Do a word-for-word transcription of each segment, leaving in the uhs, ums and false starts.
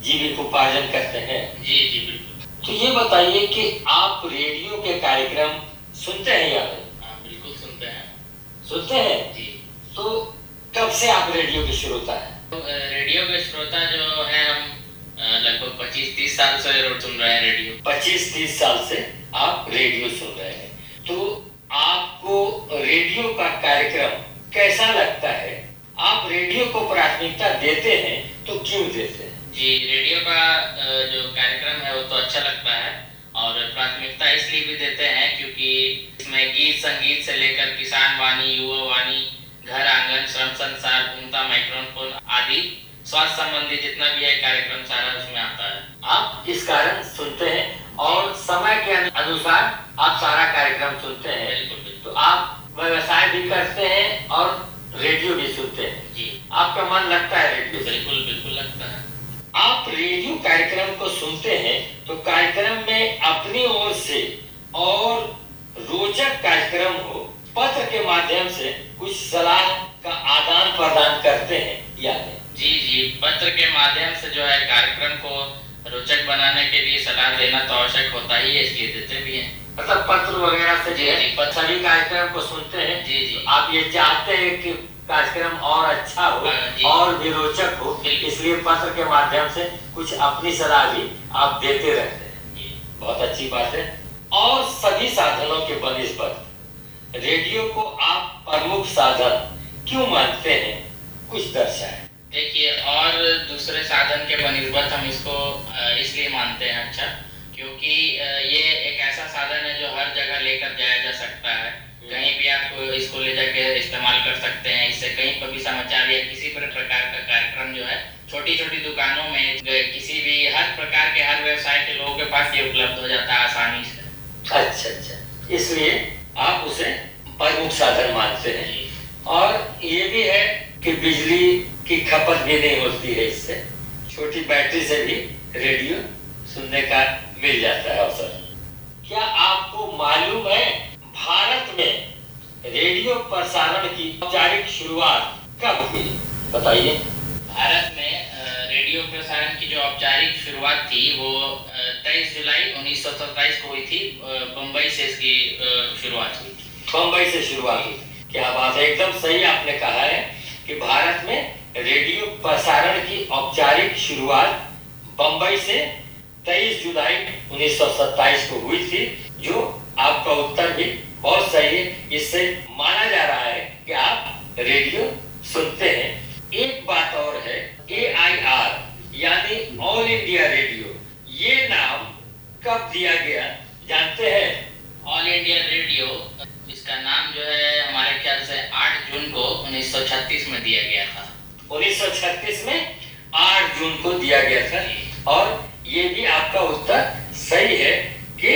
जीविकोपार्जन करते हैं। जी जी बिल्कुल। तो ये बताइए कि आप रेडियो के कार्यक्रम सुनते हैं या नहीं? हाँ बिल्कुल सुनते हैं। सुनते हैं जी। तो कब से आप रेडियो के श्रोता हैं? तो रेडियो के श्रोता जो है हम लगभग पच्चीस तीस साल से रोज सुन रहे हैं रेडियो। पच्चीस तीस साल से आप रेडियो सुन रहे हैं, तो आपको रेडियो का कार्यक्रम कैसा लगता है? आप रेडियो को प्राथमिकता देते हैं तो क्यों देते हैं? जी, रेडियो का जो कार्यक्रम है वो तो अच्छा लगता है और प्राथमिकता इसलिए भी देते हैं क्योंकि इसमें गीत संगीत से लेकर किसान वाणी, युवा वाणी, घर आंगन, श्रम संसार, घूमता माइक्रोफोन आदि स्वास्थ्य संबंधी जितना भी है कार्यक्रम सारा उसमें आता है। आप इस कारण सुनते हैं और समय के अनुसार आप सारा कार्यक्रम सुनते हैं। बिल्कुल बिल्कुल। तो आप व्यवसाय भी करते हैं और रेडियो भी सुनते हैं। जी। आपका मन लगता है रेडियो? बिल्कुल बिल्कुल लगता है। आप रेडियो कार्यक्रम को सुनते हैं तो कार्यक्रम में अपनी ओर से और रोचक कार्यक्रम हो, पत्र के माध्यम से कुछ सलाह का आदान प्रदान करते हैं या नहीं? जी जी, पत्र के माध्यम से जो है कार्यक्रम को रोचक बनाने के लिए सलाह देना तो आवश्यक होता ही है, इसलिए देते भी हैं। मतलब पत्र वगैरह से जी जी, पत्र सभी कार्यक्रम को सुनते हैं। जी जी। तो आप ये चाहते हैं कि कार्यक्रम और अच्छा हो और भी रोचक हो, इसलिए पत्र के माध्यम से कुछ अपनी सलाह भी आप देते रहते हैं। बहुत अच्छी बात है। और सभी साधनों के बनिस्बत रेडियो को आप प्रमुख साधन क्यों मानते हैं, कुछ दर्शाएं। देखिए, और दूसरे साधन के बनिस्बत हम इसको इसलिए मानते हैं अच्छा, क्योंकि ये एक ऐसा साधन है जो हर जगह लेकर जाया जा सकता है। कहीं भी आप इसको ले जाके इस्तेमाल कर सकते हैं। इससे कहीं पर भी समाचार या किसी भी प्रकार का कार्यक्रम जो है छोटी छोटी दुकानों में, किसी भी हर प्रकार के हर व्यवसाय के लोगों के पास ये उपलब्ध हो जाता है आसानी से। अच्छा अच्छा, इसलिए आप उसे प्रमुख साधन मानते हैं। और ये भी है कि बिजली की खपत भी नहीं होती है, इससे छोटी बैटरी से भी रेडियो सुनने का मिल जाता है अवसर। क्या आपको मालूम है भारत में रेडियो प्रसारण की औपचारिक शुरुआत कब हुई? बताइए। भारत में रेडियो प्रसारण की जो औपचारिक शुरुआत थी वो तेईस जुलाई उन्नीस सौ सत्ताईस को हुई थी। बम्बई से इसकी शुरुआत हुई थी। बम्बई से शुरुआत हुई। क्या बात है, एकदम सही आपने कहा है कि भारत में रेडियो प्रसारण की औपचारिक शुरुआत बम्बई से तेईस जुलाई उन्नीस सौ सत्ताईस को हुई थी, जो आपका उत्तर भी बहुत सही है। इससे माना जा रहा है कि आप रेडियो सुनते हैं। एक बात और है, ए आई आर यानी ऑल इंडिया रेडियो, ये नाम कब दिया गया जानते हैं? ऑल इंडिया रेडियो, इसका नाम जो है हमारे ख्याल से आठ जून को उन्नीस सौ छत्तीस में दिया गया था। उन्नीस सौ छत्तीस में आठ जून को दिया गया था। और ये भी आपका उत्तर सही है कि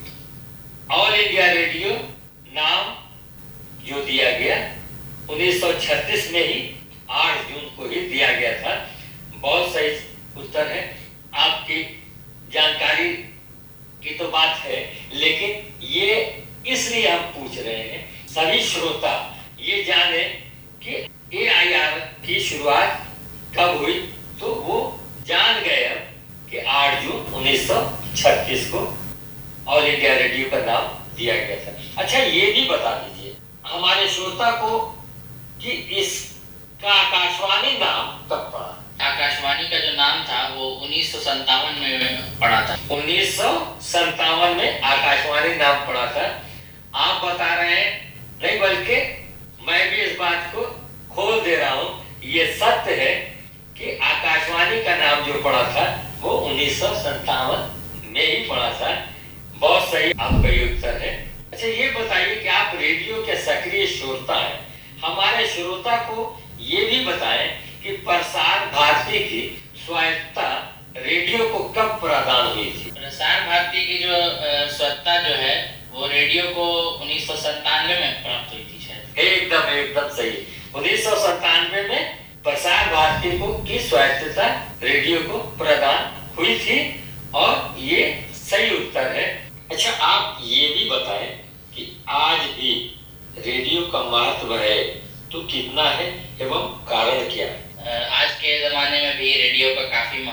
ऑल इंडिया रेडियो नाम जो दिया गया उन्नीस सौ छत्तीस में ही आठ जून को ही दिया गया था। बहुत सही उत्तर है। आपकी जानकारी की तो बात है, लेकिन ये इसलिए हम पूछ रहे हैं सभी श्रोता ये जाने कि ए आई आर की शुरुआत कब हुई, तो वो जान गए कि आठ जून उन्नीस सौ छत्तीस को ऑल इंडिया रेडियो का नाम दिया गया था। अच्छा, ये भी बता दीजिए हमारे श्रोता को कि इसका आकाशवाणी नाम कब पड़ा? आकाशवाणी का जो नाम था वो उन्नीस सौ संतावन में पड़ा था। उन्नीस सौ संतावन में आकाशवाणी नाम पड़ा था। आप बता रहे हैं, नहीं बल्कि मैं भी इस बात को खोल दे रहा हूँ। ये सत्य है कि आकाशवाणी का नाम जो पड़ा था वो उन्नीस सौ संतावन में ही पड़ा था। बहुत सही आपका ये उत्तर है। अच्छा, ये बताइए कि आप रेडियो के सक्रिय श्रोता हैं। हमारे श्रोता को ये भी बताएं कि प्रसार भारती की स्वायत्तता रेडियो को कब प्रदान हुई थी? प्रसार भारती की जो स्वायत्तता जो है वो रेडियो को उन्नीस सौ संतानवे में प्राप्त हुई थी शायद। एकदम एकदम सही। उन्नीस सौ संतानवे में प्रसार भारती को की स्वायत्तता रेडियो को प्रदान हुई थी और ये सही उत्तर है। अच्छा, आप ये भी बताएं कि आज भी रेडियो का महत्व है तो कितना है एवं कारण क्या है? आज के जमाने में भी रेडियो का काफी